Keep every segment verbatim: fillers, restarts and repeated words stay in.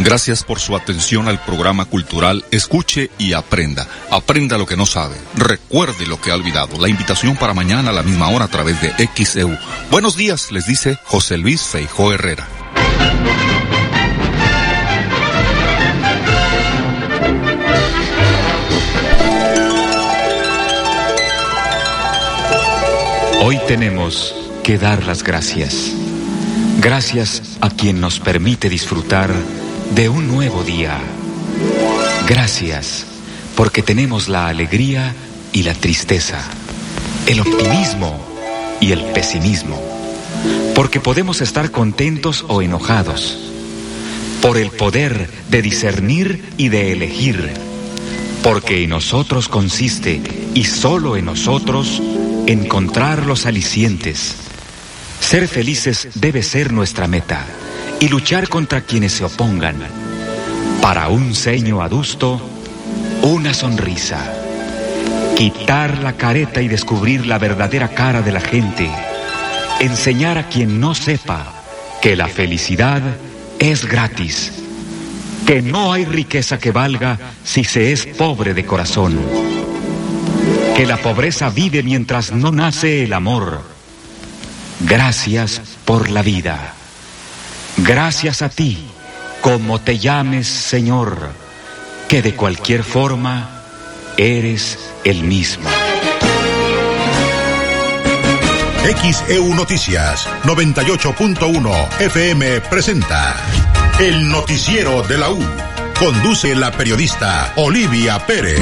Gracias por su atención al programa cultural Escuche y Aprenda. Aprenda lo que no sabe. Recuerde lo que ha olvidado. La invitación para mañana a la misma hora a través de X E U. Buenos días, les dice José Luis Feijó Herrera. Hoy tenemos que dar las gracias. Gracias a quien nos permite disfrutar de un nuevo día. Gracias porque tenemos la alegría y la tristeza, el optimismo y el pesimismo, porque podemos estar contentos o enojados, por el poder de discernir y de elegir, porque en nosotros consiste, y solo en nosotros, encontrar los alicientes. Ser felices debe ser nuestra meta y luchar contra quienes se opongan. Para un ceño adusto, una sonrisa. Quitar la careta y descubrir la verdadera cara de la gente. Enseñar a quien no sepa que la felicidad es gratis. Que no hay riqueza que valga si se es pobre de corazón. Que la pobreza vive mientras no nace el amor. Gracias por la vida. Gracias a ti, como te llames, Señor, que de cualquier forma eres el mismo. X E U Noticias noventa y ocho punto uno F M presenta El Noticiero de la U. Conduce la periodista Olivia Pérez.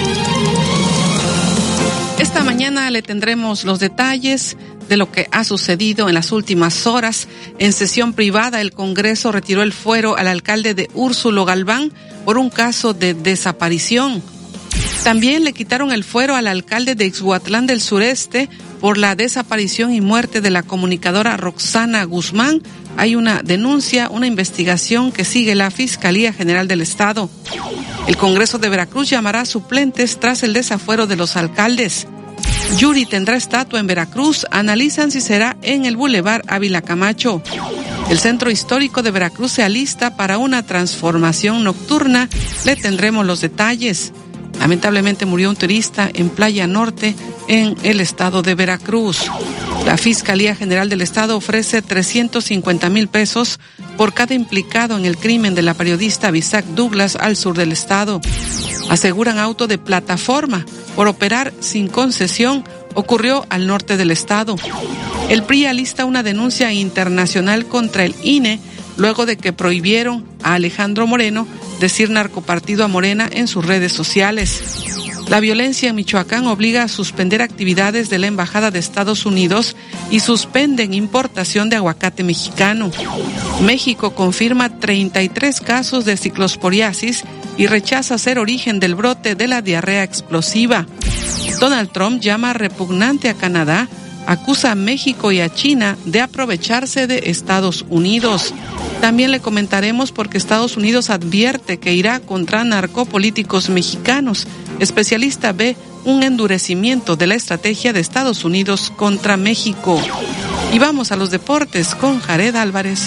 Esta mañana le tendremos los detalles de lo que ha sucedido en las últimas horas. En sesión privada, el Congreso retiró el fuero al alcalde de Úrsulo Galván por un caso de desaparición. También le quitaron el fuero al alcalde de Ixhuatlán del Sureste por la desaparición y muerte de la comunicadora Roxana Guzmán. Hay una denuncia, una investigación que sigue la Fiscalía General del Estado. El Congreso de Veracruz llamará suplentes tras el desafuero de los alcaldes. Yuri tendrá estatua en Veracruz, analizan si será en el Boulevard Ávila Camacho. El Centro Histórico de Veracruz se alista para una transformación nocturna, le tendremos los detalles. Lamentablemente murió un turista en Playa Norte, en el estado de Veracruz. La Fiscalía General del Estado ofrece trescientos cincuenta mil pesos por cada implicado en el crimen de la periodista Bisac Douglas al sur del estado. Aseguran auto de plataforma por operar sin concesión ocurrió al norte del estado. El P R I alista una denuncia internacional contra el I N E luego de que prohibieron a Alejandro Moreno decir narcopartido a Morena en sus redes sociales. La violencia en Michoacán obliga a suspender actividades de la Embajada de Estados Unidos y suspenden importación de aguacate mexicano. México confirma treinta y tres casos de ciclosporiasis y rechaza ser origen del brote de la diarrea explosiva. Donald Trump llama repugnante a Canadá, acusa a México y a China de aprovecharse de Estados Unidos. También le comentaremos porque Estados Unidos advierte que irá contra narcopolíticos mexicanos. Especialista ve un endurecimiento de la estrategia de Estados Unidos contra México. Y vamos a los deportes con Jared Álvarez.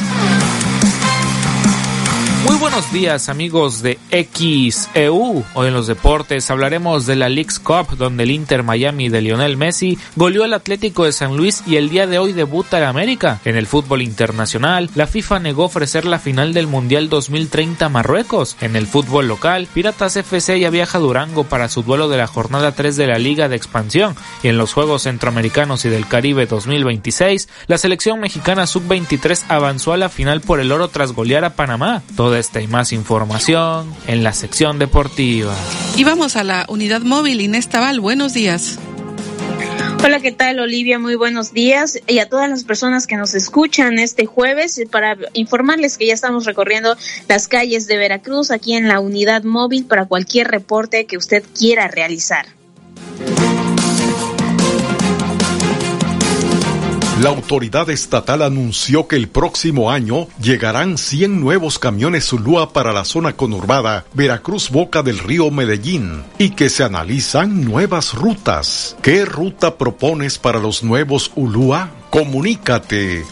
Muy buenos días, amigos de X E U. Hoy en los deportes hablaremos de la Leagues Cup, donde el Inter Miami de Lionel Messi goleó al Atlético de San Luis y el día de hoy debuta el América. En el fútbol internacional, la FIFA negó ofrecer la final del Mundial dos mil treinta a Marruecos. En el fútbol local, Piratas F C ya viaja a Durango para su duelo de la jornada tres de la Liga de Expansión. Y en los Juegos Centroamericanos y del Caribe dos mil veintiséis, la selección mexicana sub veintitrés avanzó a la final por el oro tras golear a Panamá. Todo esta y más información en la sección deportiva. Y vamos a la unidad móvil. Inés Tabal, buenos días. Hola, ¿qué tal, Olivia? Muy buenos días. Y a todas las personas que nos escuchan este jueves, para informarles que ya estamos recorriendo las calles de Veracruz aquí en la unidad móvil para cualquier reporte que usted quiera realizar. La autoridad estatal anunció que el próximo año llegarán cien nuevos camiones Zulúa para la zona conurbada Veracruz-Boca del Río Medellín y que se analizan nuevas rutas. ¿Qué ruta propones para los nuevos Ulúa? Comunícate